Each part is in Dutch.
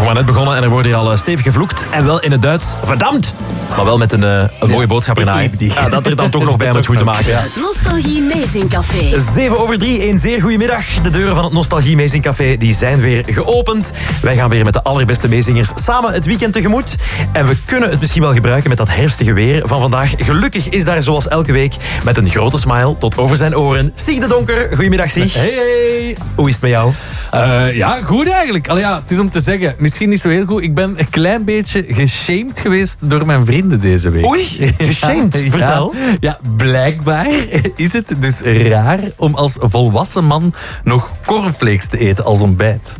maar net begonnen en er wordt hier al stevig gevloekt. En wel in het Duits. Verdammt! Maar wel met een mooie boodschap ernaar. Ja, dat er dan toch nog bij moet goed te maken. Ja. Nostalgie Meezingcafé. 7:03, een zeer goede middag. De deuren van het Nostalgie Meezingcafé die zijn weer geopend. Wij gaan weer met de allerbeste meezingers samen het weekend tegemoet. En we kunnen het misschien wel gebruiken met dat herfstige weer van vandaag. Gelukkig is daar zoals elke week met een grote smile tot over zijn oren Sieg de Donker. Goedemiddag Sieg. Hey. Hoe is het met jou? Ja, goed eigenlijk. Het is om te zeggen, misschien niet zo heel goed. Ik ben een klein beetje geshamed geweest door mijn vrienden deze week. Oei, geshamed. Vertel. Ja, blijkbaar is het dus raar om als volwassen man nog cornflakes te eten als ontbijt.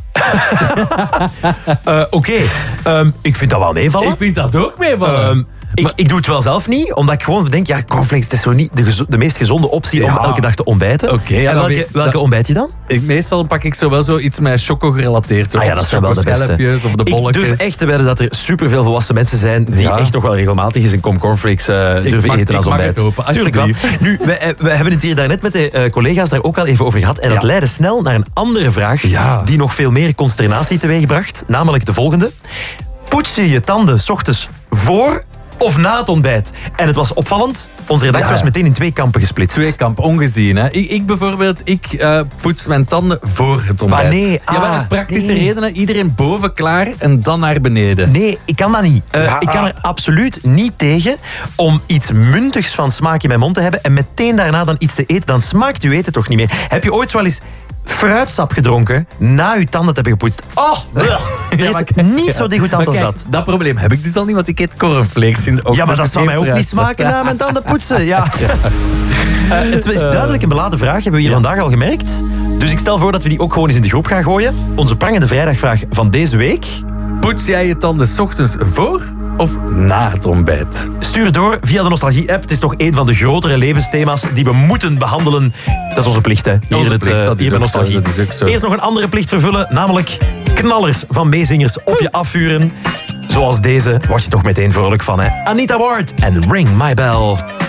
Oké. Ik vind dat wel meevallen. Ik vind dat ook meevallen. Ik doe het wel zelf niet, omdat ik gewoon denk, ja, cornflakes is zo niet de meest gezonde optie om elke dag te ontbijten. Oké, ja, en welke ontbijt je dan? Meestal pak ik zo wel zoiets met choco gerelateerd. Ja, dat zijn wel de beste. Of de bolletjes. Ik durf echt te wedden dat er superveel volwassen mensen zijn die echt nog wel regelmatig eens een kom cornflakes durven eten als ontbijt. Ik mag het hopen, tuurlijk wel. Nu, we hebben het hier daarnet met de collega's daar ook al even over gehad. En dat leidde snel naar een andere vraag die nog veel meer consternatie teweegbracht. Namelijk de volgende. Poets je je tanden 's ochtends voor of na het ontbijt? En het was opvallend. Onze redactie was meteen in 2 kampen gesplitst. 2 kampen, ongezien. Hè. Ik bijvoorbeeld, poets mijn tanden voor het ontbijt. Maar nee. Praktische redenen. Iedereen boven klaar en dan naar beneden. Nee, ik kan dat niet. Ik kan er absoluut niet tegen om iets muntigs van smaak in mijn mond te hebben en meteen daarna dan iets te eten. Dan smaakt uw eten toch niet meer. Heb je ooit zo wel eens fruitsap gedronken na je tanden te hebben gepoetst? Oh, dat is niet zo degoutant als dat. Dat probleem heb ik dus al niet, want ik eet cornflakes in de ochtend. Ja, maar dat zou mij ook niet smaken na mijn tanden poetsen. Ja. Het is duidelijk een beladen vraag, hebben we hier vandaag al gemerkt. Dus ik stel voor dat we die ook gewoon eens in de groep gaan gooien. Onze prangende vrijdagvraag van deze week. Poets jij je tanden 's ochtends voor of na het ontbijt? Stuur het door via de Nostalgie-app. Het is toch een van de grotere levensthema's die we moeten behandelen. Dat is onze plicht, hè? Hier bij Nostalgie. Eerst nog een andere plicht vervullen, namelijk knallers van meezingers op je afvuren. Zoals deze, word je toch meteen vrolijk van, hè? Anita Ward en Ring My Bell.